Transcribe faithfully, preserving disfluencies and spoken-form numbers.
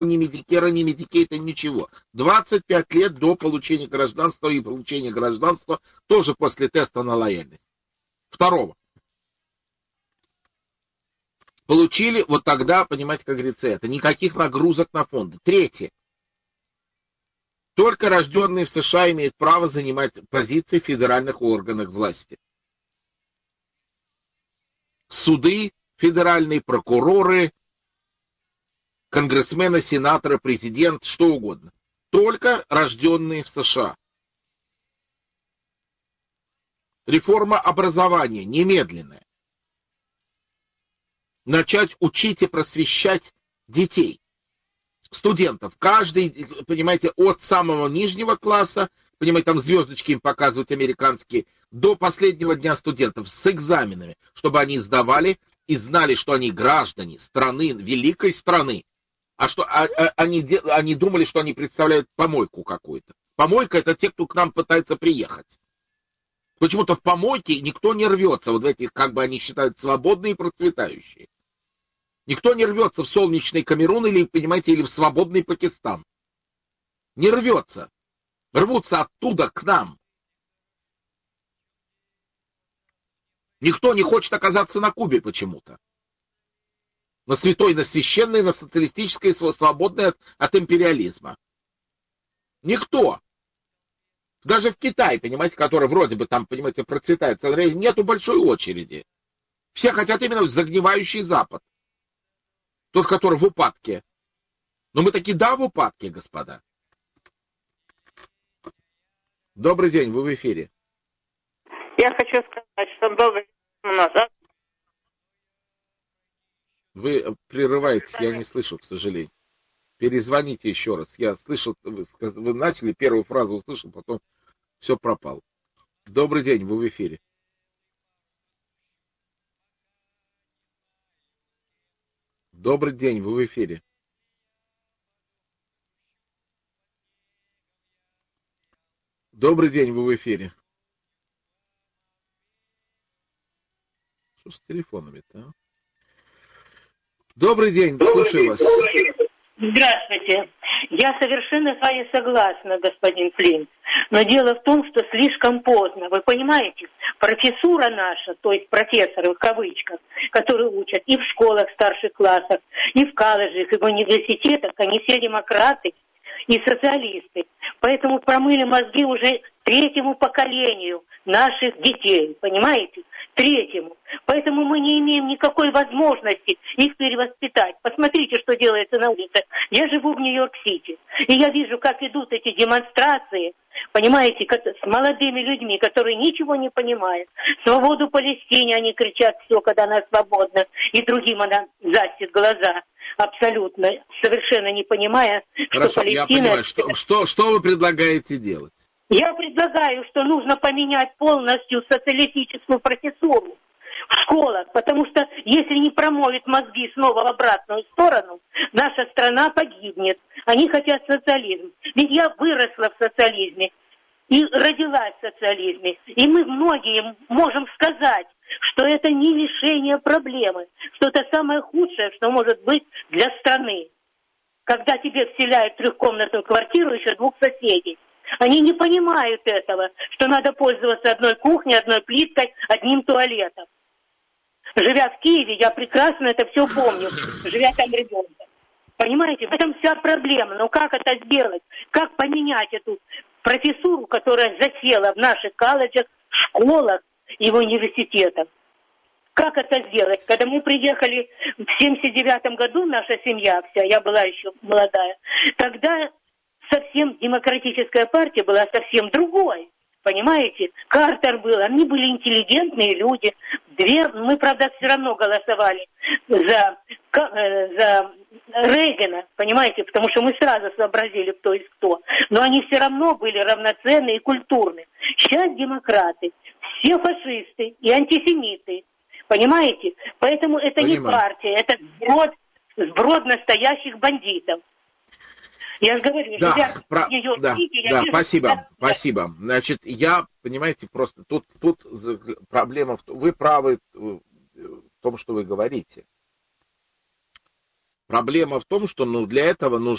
ни Медикера, ни Медикейта, ничего. двадцать пять лет до получения гражданства и получения гражданства тоже после теста на лояльность. Второго. Получили, вот тогда, понимаете, как говорится, это. Никаких нагрузок на фонды. Третье. Только рожденные в США имеют право занимать позиции в федеральных органах власти. Суды, федеральные прокуроры, конгрессмены, сенаторы, президент, что угодно. Только рожденные в США. Реформа образования немедленная. Начать учить и просвещать детей, студентов. Каждый, понимаете, от самого нижнего класса, понимаете, там звездочки им показывают американские, до последнего дня студентов с экзаменами, чтобы они сдавали и знали, что они граждане страны, великой страны. А что а, а, они, они думали, что они представляют помойку какую-то. Помойка — это те, кто к нам пытается приехать. Почему-то в помойке никто не рвется, вот в эти, как бы они считают, свободные и процветающие. Никто не рвется в солнечный Камерун или, понимаете, или в свободный Пакистан. Не рвется. Рвутся оттуда к нам. Никто не хочет оказаться на Кубе почему-то. На святой, на священной, на социалистической, свободной от, от империализма. Никто. Даже в Китае, понимаете, который вроде бы там, понимаете, процветает, нету большой очереди. Все хотят именно в загнивающий Запад. Тот, который в упадке. Но мы таки да в упадке, господа. Добрый день, вы в эфире. Я хочу сказать, что добрый день у нас. Вы прерываетесь, я не слышу, к сожалению. Перезвоните еще раз. Я слышал, вы, вы начали, первую фразу услышал, потом все пропало. Добрый день, вы в эфире. Добрый день, вы в эфире. Добрый день, вы в эфире. Что с телефонами-то, а? Добрый день, слушаю вас. Здравствуйте. Я совершенно с вами согласна, господин Флинт. Но дело в том, что слишком поздно. Вы понимаете, профессура наша, то есть профессоры в кавычках, которые учат и в школах старших классах, и в колледжах, и в университетах, они все демократы и социалисты. Поэтому промыли мозги уже третьему поколению наших детей, понимаете? Третьему. Поэтому мы не имеем никакой возможности их перевоспитать. Посмотрите, что делается на улице. Я живу в Нью-Йорк-Сити, и я вижу, как идут эти демонстрации, понимаете, с молодыми людьми, которые ничего не понимают. Свободу Палестине они кричат все, когда она свободна, и другим она застит глаза. Абсолютно, совершенно не понимая, Хорошо, что Палестина... я понимаю. Что, что, что вы предлагаете делать? Я предлагаю, что нужно поменять полностью социалистическую профессуру в школах, потому что если не промоют мозги снова в обратную сторону, наша страна погибнет. Они хотят социализм. Ведь я выросла в социализме и родилась в социализме. И мы многие можем сказать, что это не решение проблемы, что это самое худшее, что может быть для страны. Когда тебе вселяют трехкомнатную квартиру еще двух соседей. Они не понимают этого, что надо пользоваться одной кухней, одной плиткой, одним туалетом. Живя в Киеве, я прекрасно это все помню, живя там ребенком. Понимаете, в этом вся проблема. Но как это сделать? Как поменять эту профессуру, которая засела в наших колледжах, школах и в университетах? Как это сделать? Когда мы приехали в семьдесят девятом году, наша семья вся, я была еще молодая, тогда совсем демократическая партия была совсем другой. Понимаете? Картер был, они были интеллигентные люди. Две, мы, правда, все равно голосовали за, за Рейгана, понимаете, потому что мы сразу сообразили, кто есть кто. Но они все равно были равноценны и культурны. Сейчас демократы, все фашисты и антисемиты. Понимаете? Поэтому это Понимаю. Не партия, это сброд, сброд настоящих бандитов. Я же говорю, да, я про... ее да, видите, да, вижу, спасибо, как... спасибо. Значит, я, понимаете, просто тут, тут проблема, в том, вы правы в том, что вы говорите. Проблема в том, что ну, для этого нужно